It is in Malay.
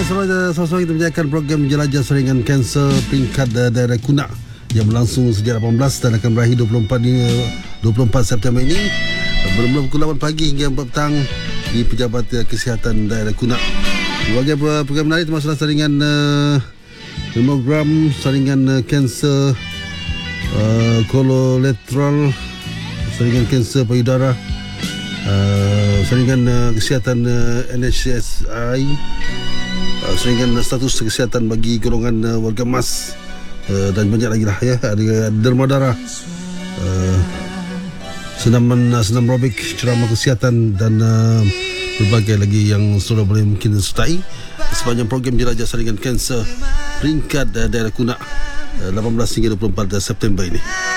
Sama-sama kita menjalankan program Jelajah Saringan Kanser peringkat daerah Kunak yang berlangsung sejak 18 dan akan berakhir 24 September ini bermula pukul 8 pagi hingga 4 petang di Pejabat Kesihatan Daerah Kunak. Berbagai program menarik termasuk saringan mamogram, saringan kanser kololeteral, saringan kanser payudara, saringan kesihatan NHSI, saringan status kesihatan bagi golongan warga emas, dan banyak lagi lah ya. Ada derma darah, senam aerobik, ceramah kesihatan dan berbagai lagi yang sudah boleh mungkin sertai sepanjang program Jelajah Saringan Kanser peringkat daerah Kunak 18 hingga 24 September ini.